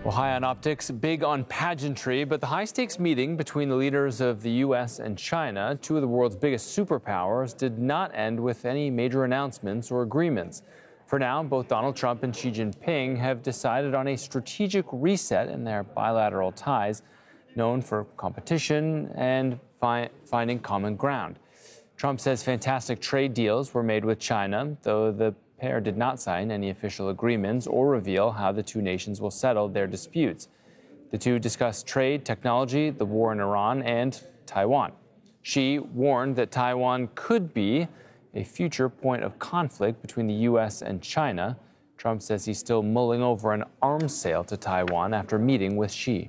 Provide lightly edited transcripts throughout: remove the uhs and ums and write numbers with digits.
Well, high on optics, big on pageantry, but the high-stakes meeting between the leaders of the U.S. and China, two of the world's biggest superpowers, did not end with any major announcements or agreements. For now, both Donald Trump and Xi Jinping have decided on a strategic reset in their bilateral ties, known for competition and finding common ground. Trump says fantastic trade deals were made with China, though the pair did not sign any official agreements or reveal how the two nations will settle their disputes. The two discussed trade, technology, the war in Iran, and Taiwan. Xi warned that Taiwan could be a future point of conflict between the U.S. and China. Trump says he's still mulling over an arms sale to Taiwan after meeting with Xi.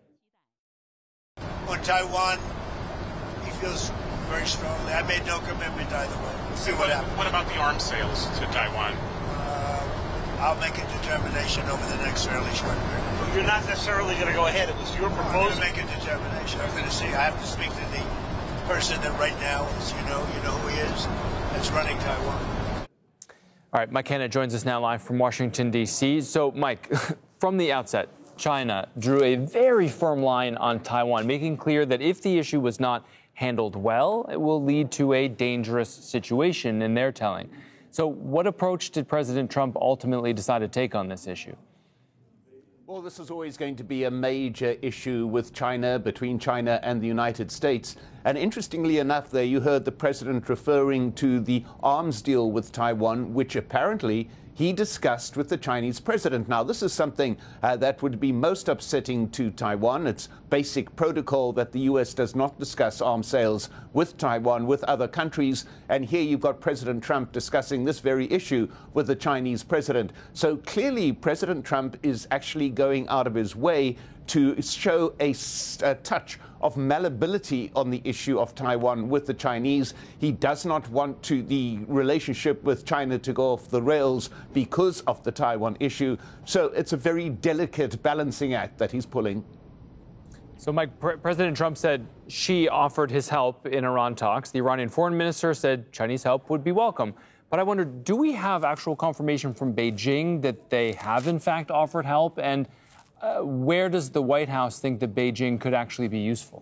On Taiwan, he feels very strongly. I made no commitment either way. We'll see what happens. What about the arms sales to Taiwan? I'll make a determination over the next fairly short period. You're not necessarily going to go ahead. It was your proposal. I'm going to make a determination. I'm going to see. I have to speak to the person that right now is, you know who he is, that's running Taiwan. All right, Mike Hanna joins us now live from Washington, D.C. So, Mike, from the outset, China drew a very firm line on Taiwan, making clear that if the issue was not handled well, it will lead to a dangerous situation in their telling. So what approach did President Trump ultimately decide to take on this issue? Well, this is always going to be a major issue with China, between China and the United States. And interestingly enough, there you heard the president referring to the arms deal with Taiwan, which apparently he discussed with the Chinese president. Now, this is something that would be most upsetting to Taiwan. It's basic protocol that the U.S. does not discuss arms sales with Taiwan, with other countries. And here you've got President Trump discussing this very issue with the Chinese president. So clearly, President Trump is actually going out of his way to show a touch of malleability on the issue of Taiwan with the Chinese. He does not want the relationship with China to go off the rails because of the Taiwan issue. So it's a very delicate balancing act that he's pulling. So, Mike, President Trump said Xi offered his help in Iran talks. The Iranian foreign minister said Chinese help would be welcome. But I wonder, do we have actual confirmation from Beijing that they have, in fact, offered help? And where does the White House think that Beijing could actually be useful?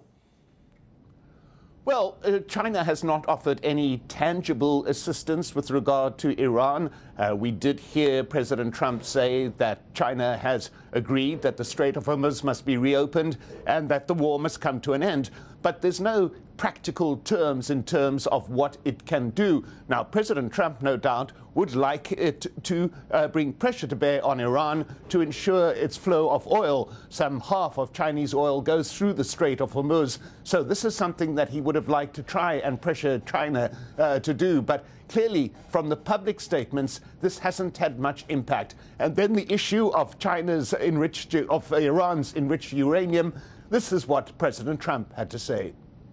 Well, China has not offered any tangible assistance with regard to Iran. We did hear President Trump say that China has agreed that the Strait of Hormuz must be reopened and that the war must come to an end. But there's no practical terms in terms of what it can do. Now, President Trump, no doubt, would like it to bring pressure to bear on Iran to ensure its flow of oil. Some half of Chinese oil goes through the Strait of Hormuz. So this is something that he would have liked to try and pressure China to do. But clearly, from the public statements, this hasn't had much impact. And then the issue of Iran's enriched uranium. This is what President Trump had to say.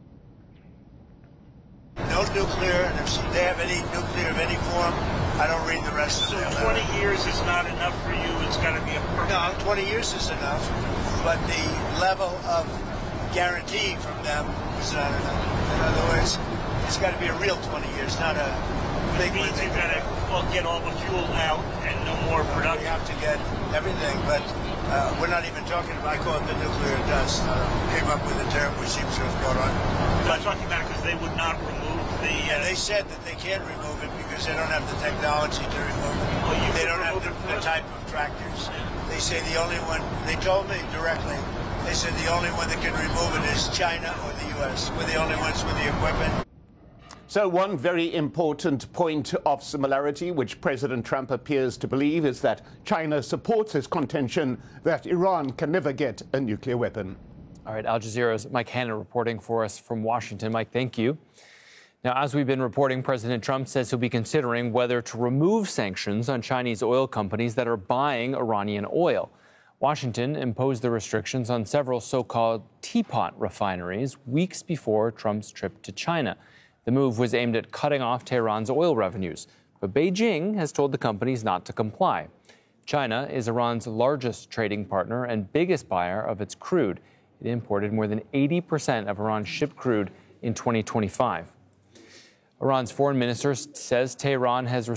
No nuclear, and if they have any nuclear of any form, I don't read the rest of it. So 20 years is not enough for you. It's got to be a permanent. No, 20 years is enough, but the level of guarantee from them is not enough. In other words, it's got to be a real 20 years, not a big one. You've got to get all the fuel out and no more production. We have to get everything, but we're not even talking about, I call it the nuclear dust. Came up with a term which seems to have caught on. But I'm talking about it because they would not remove the... they said that they can't remove it because they don't have the technology to remove it. Well, they don't have the type of tractors. They say the only one, they told me directly, they said the only one that can remove it is China or the U.S. We're the only ones with the equipment. So one very important point of similarity, which President Trump appears to believe, is that China supports his contention that Iran can never get a nuclear weapon. All right, Al Jazeera's Mike Hanna reporting for us from Washington. Mike, thank you. Now, as we've been reporting, President Trump says he'll be considering whether to remove sanctions on Chinese oil companies that are buying Iranian oil. Washington imposed the restrictions on several so-called teapot refineries weeks before Trump's trip to China. The move was aimed at cutting off Tehran's oil revenues, but Beijing has told the companies not to comply. China is Iran's largest trading partner and biggest buyer of its crude. It imported more than 80% of Iran's shipped crude in 2025. Iran's foreign minister says Tehran has